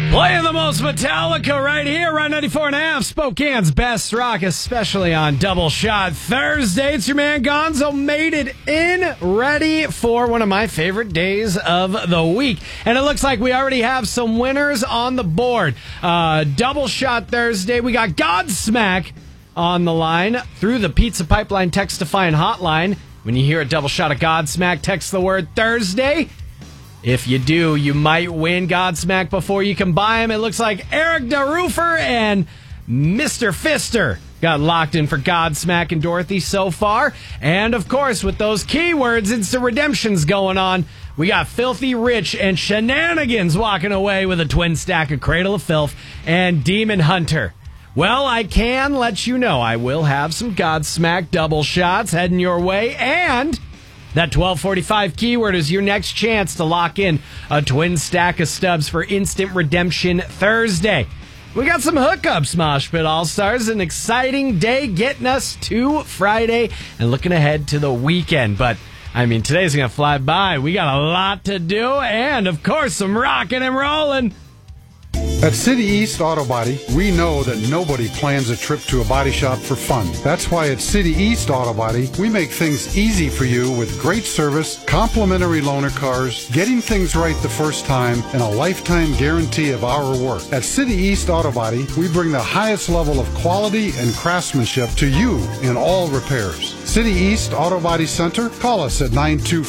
Playing the most Metallica right here, Rock 94.5, Spokane's best rock, especially on Double Shot Thursday. It's your man Gonzo, made it in, ready for one of my favorite days of the week. And it looks like we already have some winners on the board. Double Shot Thursday, we got Godsmack on the line through the Pizza Pipeline Text-to-Find hotline. When you hear a double shot of Godsmack, text the word Thursday. If you do, you might win Godsmack before you can buy them. It looks like Eric DeRoofer and Mr. Fister got locked in for Godsmack and Dorothy so far. And, of course, with those keywords, instant redemptions going on. We got Filthy Rich and Shenanigans walking away with a twin stack of Cradle of Filth and Demon Hunter. Well, I can let you know I will have some Godsmack double shots heading your way, and that 1245 keyword is your next chance to lock in a twin stack of stubs for Instant Redemption Thursday. We got some hookups, Mosh Pit All-Stars. An exciting day getting us to Friday and looking ahead to the weekend. But, I mean, today's going to fly by. We got a lot to do and, of course, some rocking and rolling. At City East Auto Body, we know that nobody plans a trip to a body shop for fun. That's why at City East Auto Body, we make things easy for you with great service, complimentary loaner cars, getting things right the first time, and a lifetime guarantee of our work. At City East Auto Body, we bring the highest level of quality and craftsmanship to you in all repairs. City East Auto Body Center, call us at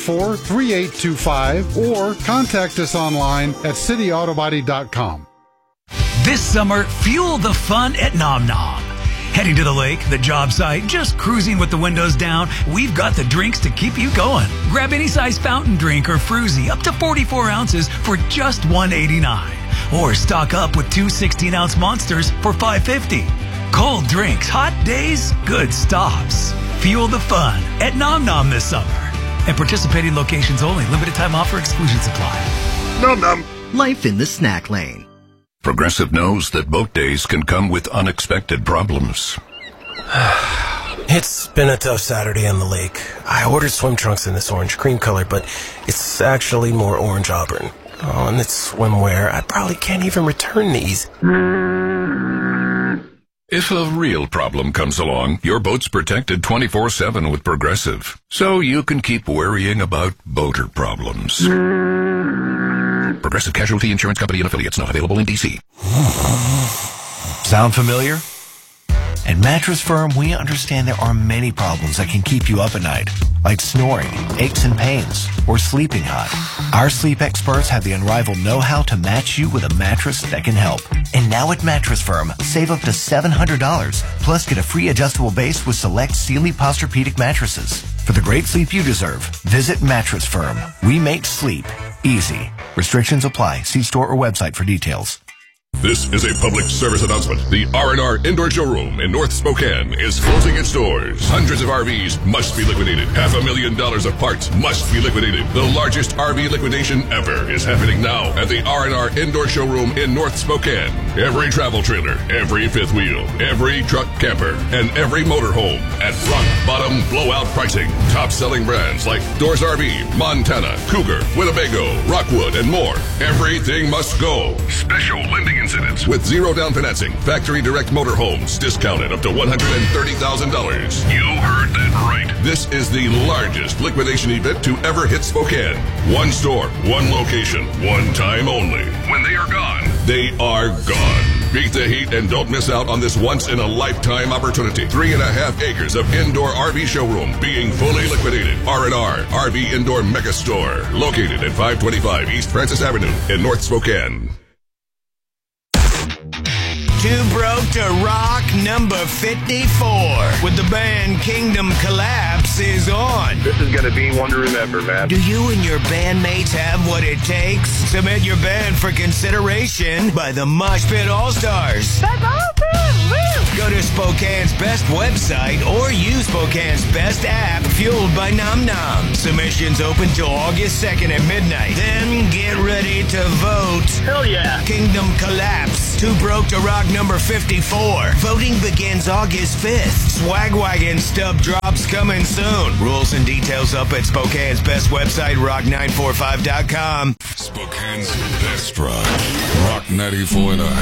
924-3825 or contact us online at cityautobody.com. This summer, fuel the fun at Nom Nom. Heading to the lake, the job site, just cruising with the windows down, we've got the drinks to keep you going. Grab any size fountain drink or fruzy up to 44 ounces for just $1.89. Or stock up with two 16-ounce monsters for $5.50. Cold drinks, hot days, good stops. Fuel the fun at Nom Nom this summer. And participating locations only. Limited time offer, exclusions apply. Nom Nom. Life in the snack lane. Progressive knows that boat days can come with unexpected problems. It's been a tough Saturday on the lake. I ordered swim trunks in this orange cream color, but it's actually more orange auburn. Oh, and it's swimwear. I probably can't even return these. If a real problem comes along, your boat's protected 24/7 with Progressive, so you can keep worrying about boater problems. Progressive Casualty Insurance Company and affiliates, not available in D.C. Sound familiar? At Mattress Firm, we understand there are many problems that can keep you up at night, like snoring, aches and pains, or sleeping hot. Our sleep experts have the unrivaled know-how to match you with a mattress that can help. And now at Mattress Firm, save up to $700, plus get a free adjustable base with select Sealy Posturepedic mattresses. For the great sleep you deserve, visit Mattress Firm. We make sleep easy. Restrictions apply. See store or website for details. This is a public service announcement. The R&R Indoor Showroom in North Spokane is closing its doors. Hundreds of RVs must be liquidated. $500,000 of parts must be liquidated. The largest RV liquidation ever is happening now at the R&R Indoor Showroom in North Spokane. Every travel trailer, every fifth wheel, every truck camper, and every motorhome at rock bottom blowout pricing. Top selling brands like Doors RV, Montana, Cougar, Winnebago, Rockwood, and more. Everything must go. Special lending incidents with zero down financing. Factory direct motorhomes discounted up to $130,000. You heard that right. This is the largest liquidation event to ever hit Spokane. One store, one location, one time only. When they are gone, they are gone. Beat the heat and don't miss out on this once-in-a-lifetime opportunity. 3.5 acres of indoor RV showroom being fully liquidated. R&R RV Indoor Mega Store, located at 525 East Francis Avenue in North Spokane. Too Broke to Rock number 54 with the band Kingdom Collapse is on. This is going to be one to remember, man. Do you and your bandmates have what it takes? Submit your band for consideration by the Mosh Pit All-Stars. That's awesome! Go to Spokane's best website or use Spokane's best app, fueled by Nom Nom. Submissions open till August 2nd at midnight. Then get ready to vote. Hell yeah! Kingdom Collapse. Too Broke to Rock number 54. Voting begins August 5th. Swag Wagon stub drops coming soon. Rules and details up at Spokane's best website, rock945.com. Spokane's best rock. Rock 94.9.